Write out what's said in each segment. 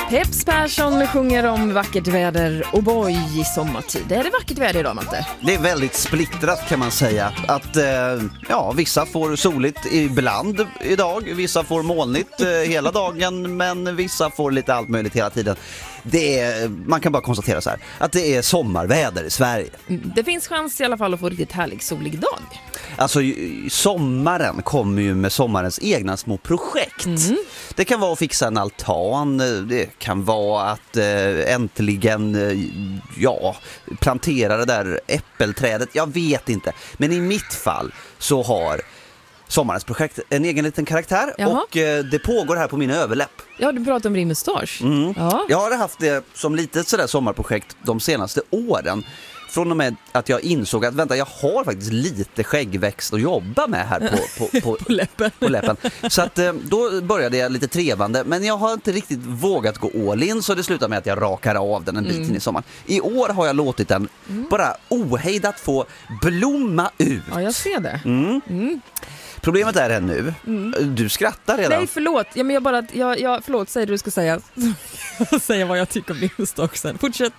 Peps Persson sjunger om vackert väder och boy i sommartid. Är det vackert väder idag, Matte? Det är väldigt splittrat kan man säga. Att vissa får soligt ibland idag, vissa får molnigt hela dagen, men vissa får lite allt möjligt hela tiden. Man kan bara konstatera så här, att det är sommarväder i Sverige. Det finns chans i alla fall att få riktigt härlig solig dag. Alltså sommaren kommer ju med sommarens egna små projekt. Det kan vara att fixa en altan, det kan vara att äntligen plantera det där äppelträdet. Jag vet inte, men i mitt fall så har sommarens projekt en egen liten karaktär. Jaha. Och det pågår här på min överläpp. Ja, du pratar om din mustasch. Ja. Jag har haft det som litet sådär sommarprojekt de senaste åren. Från och med att jag insåg att jag har faktiskt lite skäggväxt att jobba med här på läppen. Så att då började jag lite trevande, men jag har inte riktigt vågat gå all in, så det slutar med att jag rakar av den en bit in i sommaren. I år har jag låtit den bara ohejdat få blomma ut. Ja, jag ser det. Problemet är här nu. Du skrattar redan. Nej, förlåt. Ja, men förlåt, säg det du ska säga. Säga vad jag tycker om din mustasch sen. Fortsätt.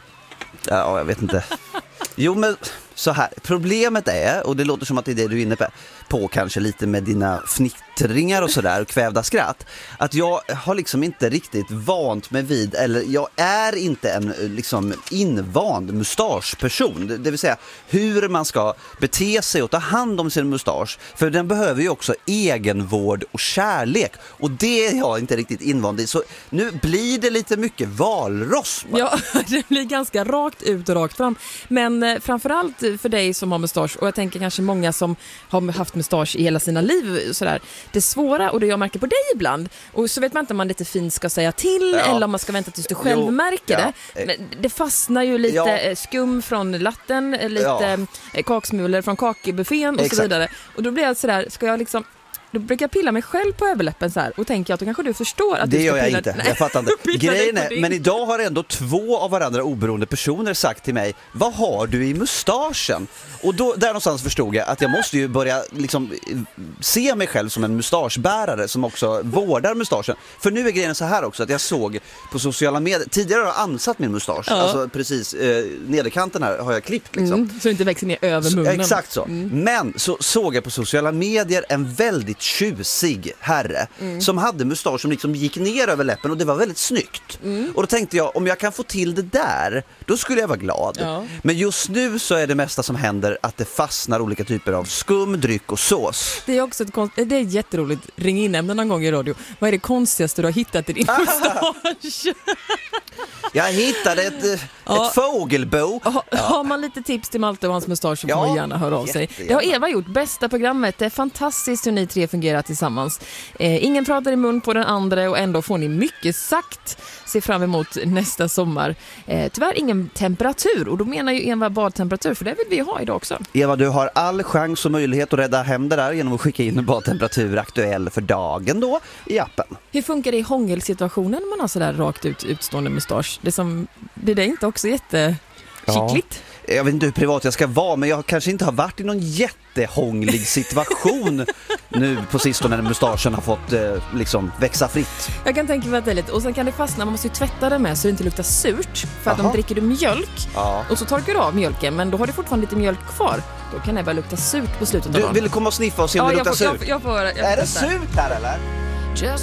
Ja, jag vet inte. Jo, men så här. Problemet är, och det låter som att det är det du är inne på kanske lite med dina fnittringar och sådär och kvävda skratt, att jag har liksom inte riktigt vant mig vid, eller jag är inte en liksom invand mustaschperson, det vill säga hur man ska bete sig och ta hand om sin mustasch, för den behöver ju också egenvård och kärlek, och det är jag inte riktigt invand i, så nu blir det lite mycket valross. Ja, det blir ganska rakt ut och rakt fram, men framförallt för dig som har mustasch, och jag tänker kanske många som har haft mustasch i hela sina liv sådär. Det svåra, och det jag märker på dig ibland, och så vet man inte om man lite fint ska säga till eller om man ska vänta tills du själv märker det. Men det fastnar ju lite skum från latten, lite kaksmulor från kakbuffén och så vidare. Och då blir jag sådär, då brukar jag pilla mig själv på överläppen så här, och tänker att då kanske du förstår att det du ska gör jag pilla. inte. Jag fattar inte. Grejen är, men idag har ändå 2 av varandra oberoende personer sagt till mig: vad har du i mustaschen? Och då, där någonstans förstod jag att jag måste ju börja liksom se mig själv som en mustaschbärare som också vårdar mustaschen. För nu är grejen så här också, att jag såg på sociala medier, tidigare har jag ansatt min mustasch, alltså precis nederkanten här har jag klippt liksom. Så det inte växer ner över munnen. Exakt så. Men så såg jag på sociala medier en väldigt tjusig herre som hade mustasch som liksom gick ner över läppen, och det var väldigt snyggt. Och då tänkte jag, om jag kan få till det där, då skulle jag vara glad. Men just nu så är det mesta som händer att det fastnar olika typer av skum, dryck och sås. Det är också det är jätteroligt. Ring in ämnen någon gång i radio. Vad är det konstigaste du har hittat i din mustasch? Jag hittade ett fågelbo. Har man lite tips till Malte och hans mustasch så får man gärna höra av sig. Det har Eva gjort, bästa programmet. Det är fantastiskt hur ni 3 fungerar tillsammans. Ingen pratar i mun på den andra, och ändå får ni mycket sagt. Se fram emot nästa sommar. Tyvärr ingen temperatur, och då menar ju Eva badtemperatur, för det vill vi ha idag också. Eva, du har all chans och möjlighet att rädda hem det där genom att skicka in en badtemperatur aktuell för dagen då i appen. Hur funkar det i hångelsituationen när man har sådär rakt utstående mustasch? Det är inte också jättekickligt? Jag vet inte hur privat jag ska vara, men jag kanske inte har varit i någon jättehånglig situation nu på sistone när mustaschen har fått växa fritt. Jag kan tänka mig att det är lite, och sen kan det fastna, man måste ju tvätta det med så det inte luktar surt, för att om dricker du mjölk och så torkar du av mjölken, men då har du fortfarande lite mjölk kvar, då kan det börja lukta surt på slutet av dagen. Du vill komma och sniffa och se om det luktar surt? Jag får är det surt här eller?